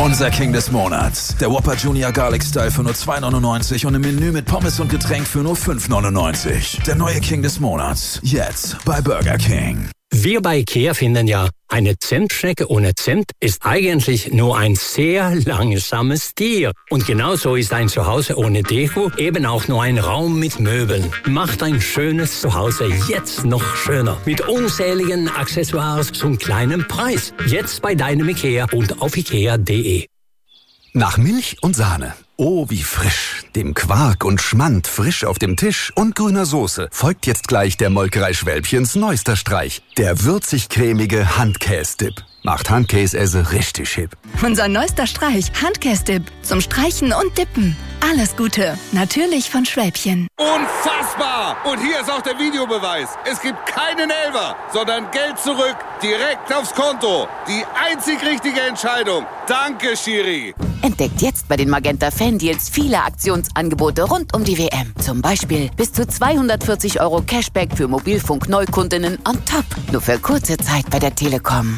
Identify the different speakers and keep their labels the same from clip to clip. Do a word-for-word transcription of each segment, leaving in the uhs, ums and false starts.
Speaker 1: Unser King des Monats. Der Whopper Junior Garlic Style für nur zwei neunundneunzig und im Menü mit Pommes und Getränk für nur fünf neunundneunzig. Der neue King des Monats. Jetzt bei Burger King.
Speaker 2: Wir bei IKEA finden ja, eine Zimtschnecke ohne Zimt ist eigentlich nur ein sehr langsames Tier. Und genauso ist ein Zuhause ohne Deko eben auch nur ein Raum mit Möbeln. Macht ein schönes Zuhause jetzt noch schöner. Mit unzähligen Accessoires zum kleinen Preis. Jetzt bei deinem IKEA und auf ikea punkt de.
Speaker 3: Nach Milch und Sahne. Oh, wie frisch. Dem Quark und Schmand frisch auf dem Tisch und grüner Soße folgt jetzt gleich der Molkerei Schwälbchens neuester Streich. Der würzig-cremige Handkäse-Dip. Macht Handkäse richtig hip.
Speaker 4: Unser neuester Streich, Handkäse-Dip. Zum Streichen und Dippen. Alles Gute. Natürlich von Schwälbchen.
Speaker 5: Unfassbar! Und hier ist auch der Videobeweis. Es gibt keinen Elfer, sondern Geld zurück, direkt aufs Konto. Die einzig richtige Entscheidung. Danke, Schiri.
Speaker 6: Entdeckt jetzt bei den Magenta Fan-Deals viele Aktionsangebote rund um die W M. Zum Beispiel bis zu zweihundertvierzig Euro Cashback für Mobilfunk-Neukundinnen on top. Nur für kurze Zeit bei der Telekom.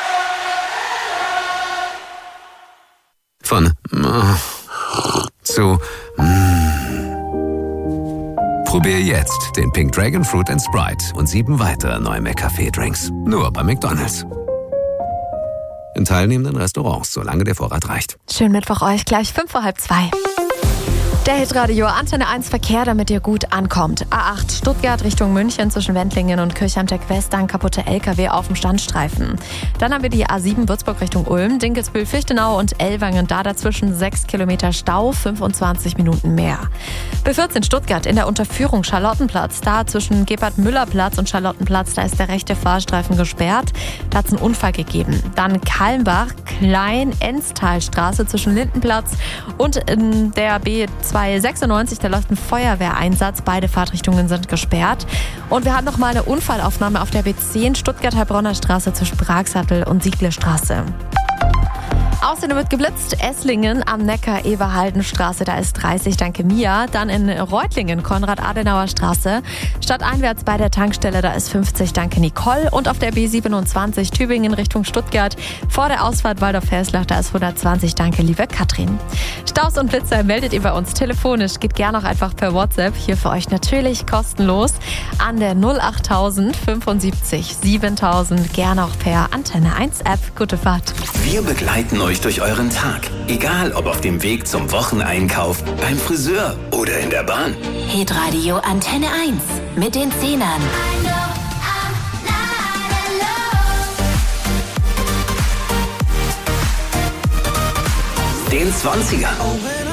Speaker 3: Von äh, zu mm. Probier jetzt den Pink Dragon Fruit and Sprite und sieben weitere neue McCafé-Drinks. Nur bei McDonald's. In teilnehmenden Restaurants, solange der Vorrat reicht.
Speaker 7: Schönen Mittwoch euch, gleich fünf vor halb zwei. Der Hitradio Antenne eins Verkehr, damit ihr gut ankommt. A acht Stuttgart Richtung München zwischen Wendlingen und Kirchheimteck West, ein kaputter L K W auf dem Standstreifen. Dann haben wir die A sieben Würzburg Richtung Ulm, Dinkelsbühl-Fichtenau und Ellwangen, da dazwischen sechs Kilometer Stau, fünfundzwanzig Minuten mehr. B vierzehn Stuttgart in der Unterführung Charlottenplatz, da zwischen Gebhard-Müller-Platz und Charlottenplatz, da ist der rechte Fahrstreifen gesperrt. Da hat es einen Unfall gegeben. Dann Kalmbach, Klein-Enstalstraße zwischen Lindenplatz und in der B zweihundertsechsundneunzig, da läuft ein Feuerwehreinsatz. Beide Fahrtrichtungen sind gesperrt. Und wir haben noch mal eine Unfallaufnahme auf der B zehn Stuttgart-Heilbronner Straße zwischen Pragsattel und Sieglestraße. Außerdem wird geblitzt. Esslingen am Neckar, Eberhaldenstraße, da ist dreißig, danke Mia. Dann in Reutlingen, Konrad-Adenauer-Straße. Stadteinwärts bei der Tankstelle, da ist fünfzig, danke Nicole. Und auf der B siebenundzwanzig, Tübingen Richtung Stuttgart, vor der Ausfahrt Waldorf-Herslach, da ist hundertzwanzig, danke liebe Katrin. Staus und Blitzer meldet ihr bei uns telefonisch. Geht gerne auch einfach per WhatsApp. Hier für euch natürlich kostenlos an der null acht null fünfundsiebzig siebentausend. Gerne auch per Antenne eins App. Gute Fahrt.
Speaker 8: Wir begleiten euch durch euren Tag. Egal ob auf dem Weg zum Wocheneinkauf, beim Friseur oder in der Bahn.
Speaker 9: Hitradio Antenne eins mit den Zehnern.
Speaker 8: Den Zwanzigern.